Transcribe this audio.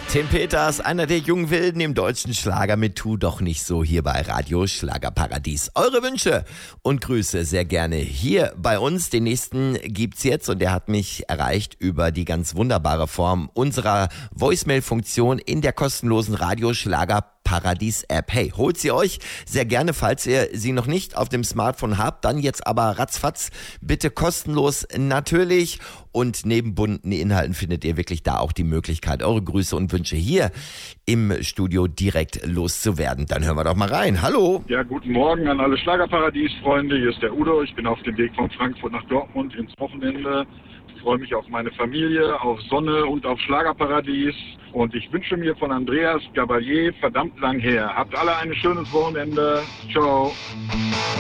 Tim Peters, einer der jungen Wilden im deutschen Schlager mit Tu doch nicht so hier bei Radio Schlagerparadies. Eure Wünsche und Grüße sehr gerne hier bei uns. Den nächsten gibt's jetzt und der hat mich erreicht über die ganz wunderbare Form unserer Voicemail-Funktion in der kostenlosen Radio Schlagerparadies App. Hey, holt sie euch sehr gerne, falls ihr sie noch nicht auf dem Smartphone habt, dann jetzt aber ratzfatz, bitte kostenlos natürlich. Und neben bunten Inhalten findet ihr wirklich da auch die Möglichkeit, eure Grüße und Wünsche hier im Studio direkt loszuwerden. Dann hören wir doch mal rein. Hallo. Ja, guten Morgen an alle Schlagerparadies-Freunde. Hier ist der Udo. Ich bin auf dem Weg von Frankfurt nach Dortmund ins Wochenende. Ich freue mich auf meine Familie, auf Sonne und auf Schlagerparadies. Und ich wünsche mir von Andreas Gabalier verdammt lang her. Habt alle ein schönes Wochenende. Ciao.